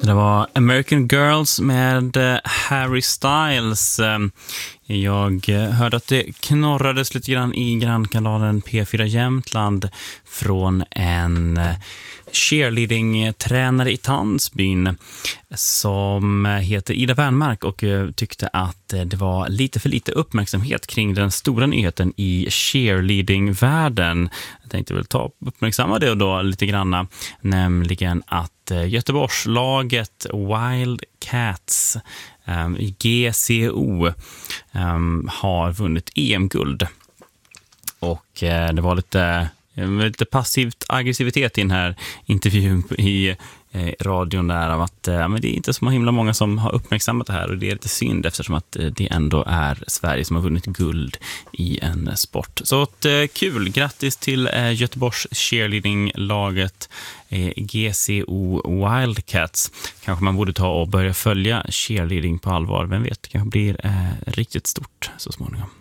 Det var American Girls med Harry Styles. Jag hörde att det knorrades lite grann i grannkanalen P4 Jämtland från en cheerleading-tränare i Tandsbyn som heter Ida Wernmark och tyckte att det var lite för lite uppmärksamhet kring den stora nyheten i cheerleading-världen. Jag tänkte väl uppmärksamma det då lite granna, nämligen att Göteborgslaget Wildcats GCO har vunnit EM-guld. Och det var lite passivt aggressivitet i den här intervjun i radion där av att men det är inte så himla många som har uppmärksammat det här, och det är lite synd eftersom att det ändå är Sverige som har vunnit guld i en sport. Så kul, grattis till Göteborgs cheerleading-laget GCO Wildcats. Kanske man borde ta och börja följa cheerleading på allvar, vem vet, det kanske blir riktigt stort så småningom.